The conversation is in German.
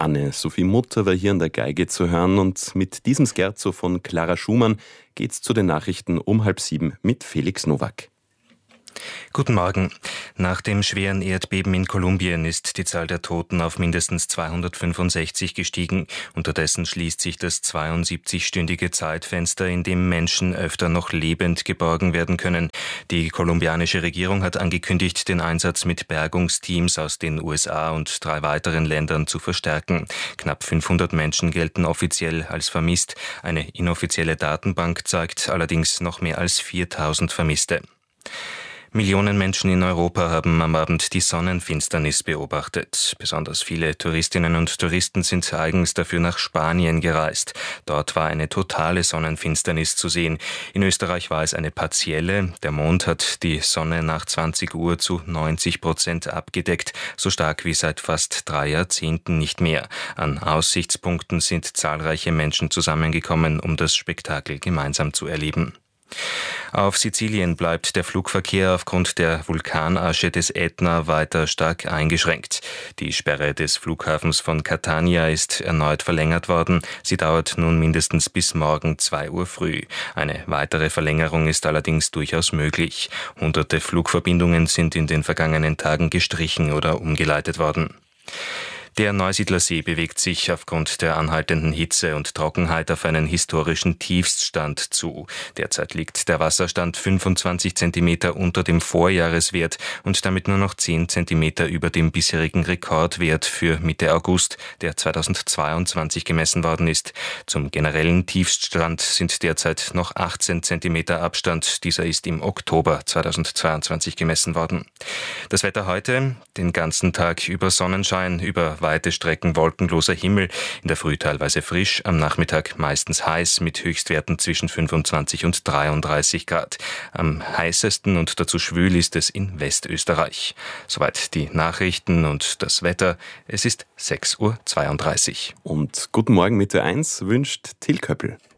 Anne-Sophie Mutter war hier an der Geige zu hören und mit diesem Scherzo von Clara Schumann geht's zu den Nachrichten um 6:30 mit Felix Nowak. Guten Morgen. Nach dem schweren Erdbeben in Kolumbien ist die Zahl der Toten auf mindestens 265 gestiegen. Unterdessen schließt sich das 72-stündige Zeitfenster, in dem Menschen öfter noch lebend geborgen werden können. Die kolumbianische Regierung hat angekündigt, den Einsatz mit Bergungsteams aus den USA und 3 weiteren Ländern zu verstärken. Knapp 500 Menschen gelten offiziell als vermisst. Eine inoffizielle Datenbank zeigt allerdings noch mehr als 4000 Vermisste. Millionen Menschen in Europa haben am Abend die Sonnenfinsternis beobachtet. Besonders viele Touristinnen und Touristen sind eigens dafür nach Spanien gereist. Dort war eine totale Sonnenfinsternis zu sehen. In Österreich war es eine partielle. Der Mond hat die Sonne nach 20 Uhr zu 90% abgedeckt, so stark wie seit fast 3 Jahrzehnten nicht mehr. An Aussichtspunkten sind zahlreiche Menschen zusammengekommen, um das Spektakel gemeinsam zu erleben. Auf Sizilien bleibt der Flugverkehr aufgrund der Vulkanasche des Ätna weiter stark eingeschränkt. Die Sperre des Flughafens von Catania ist erneut verlängert worden. Sie dauert nun mindestens bis morgen 2 Uhr früh. Eine weitere Verlängerung ist allerdings durchaus möglich. Hunderte Flugverbindungen sind in den vergangenen Tagen gestrichen oder umgeleitet worden. Der Neusiedlersee bewegt sich aufgrund der anhaltenden Hitze und Trockenheit auf einen historischen Tiefststand zu. Derzeit liegt der Wasserstand 25 Zentimeter unter dem Vorjahreswert und damit nur noch 10 Zentimeter über dem bisherigen Rekordwert für Mitte August, der 2022 gemessen worden ist. Zum generellen Tiefststand sind derzeit noch 18 Zentimeter Abstand. Dieser ist im Oktober 2022 gemessen worden. Das Wetter heute, den ganzen Tag über Sonnenschein, über weite Strecken wolkenloser Himmel, in der Früh teilweise frisch, am Nachmittag meistens heiß mit Höchstwerten zwischen 25 und 33 Grad. Am heißesten und dazu schwül ist es in Westösterreich. Soweit die Nachrichten und das Wetter. Es ist 6:32 Uhr. Und guten Morgen mit der 1 wünscht Till Köppel.